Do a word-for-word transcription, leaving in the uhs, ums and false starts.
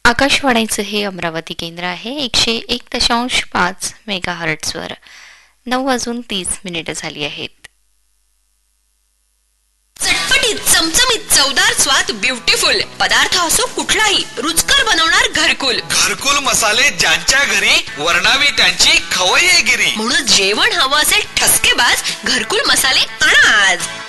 आकाशवाणीचं हे अमरावती केंद्र आहे एकशे एक दशांश पाच मेगा हर्ट्सवर. नऊ वाजून तीस मिनिटं झाली आहेत. चटपटीत चमचमीत चवदार स्वाद ब्युटिफुल पदार्थ असो कुठलाही रुचकर बनवणार घरकुल. घरकुल मसाले ज्यांच्या घरी वर्णावी त्यांची खवय्येगिरी. म्हणून जेवण हवं असेल ठसकेबाज घरकुल मसाले आणा आज.